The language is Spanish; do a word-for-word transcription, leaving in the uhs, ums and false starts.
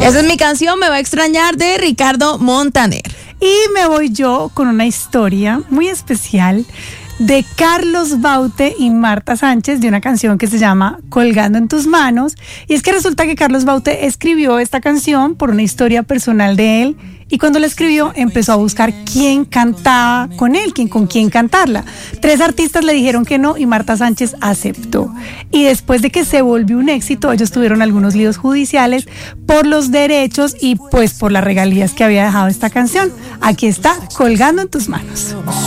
Esa es mi canción, Me va a extrañar, de Ricardo Montaner. Y me voy yo con una historia muy especial de Carlos Baute y Marta Sánchez, de una canción que se llama Colgando en tus manos. Y es que resulta que Carlos Baute escribió esta canción por una historia personal de él, y cuando la escribió empezó a buscar quién cantaba con él, quién, con quién cantarla. Tres artistas le dijeron que no y Marta Sánchez aceptó. Y después de que se volvió un éxito, ellos tuvieron algunos líos judiciales por los derechos y pues por las regalías que había dejado esta canción. Aquí está, Colgando en tus manos.